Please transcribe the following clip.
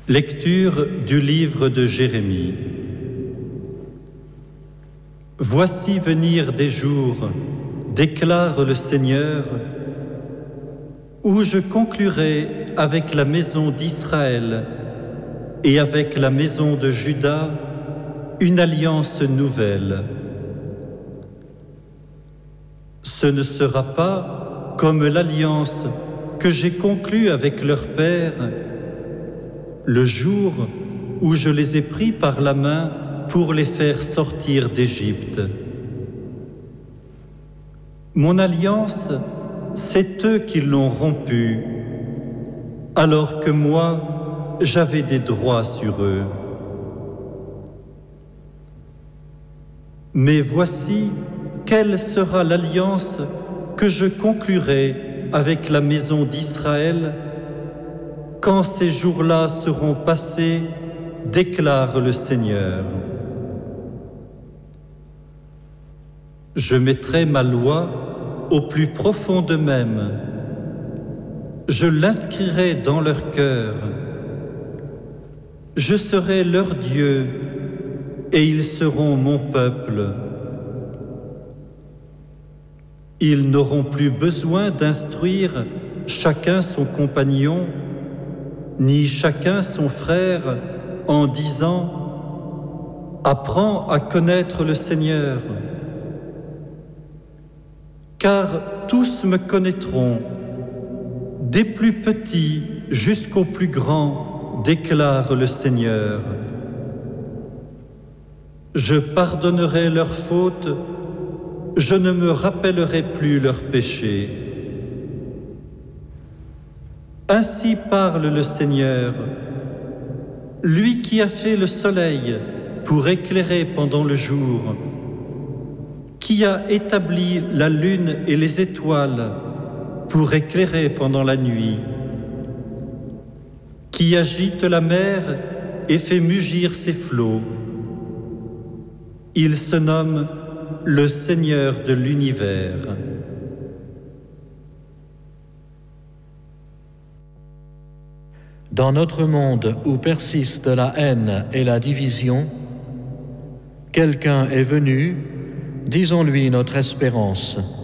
Lecture du livre de Jérémie. Voici venir des jours, déclare le Seigneur, où je conclurai avec la maison d'Israël et avec la maison de Juda une alliance nouvelle. Ce ne sera pas comme l'alliance que j'ai conclue avec leur père le jour où je les ai pris par la main pour les faire sortir d'Égypte. Mon alliance, c'est eux qui l'ont rompue, alors que moi, j'avais des droits sur eux. Mais voici quelle sera l'alliance que je conclurai avec la maison d'Israël quand ces jours-là seront passés, déclare le Seigneur. Je mettrai ma loi au plus profond d'eux-mêmes. Je l'inscrirai dans leur cœur. Je serai leur Dieu et ils seront mon peuple. Ils n'auront plus besoin d'instruire chacun son compagnon, ni chacun son frère, en disant « Apprends à connaître le Seigneur ». Car tous me connaîtront, des plus petits jusqu'aux plus grands, déclare le Seigneur. Je pardonnerai leurs fautes, je ne me rappellerai plus leurs péchés. Ainsi parle le Seigneur, lui qui a fait le soleil pour éclairer pendant le jour, qui a établi la lune et les étoiles pour éclairer pendant la nuit, qui agite la mer et fait mugir ses flots. Il se nomme le Seigneur de l'univers. Dans notre monde où persiste la haine et la division, quelqu'un est venu, disons-lui notre espérance.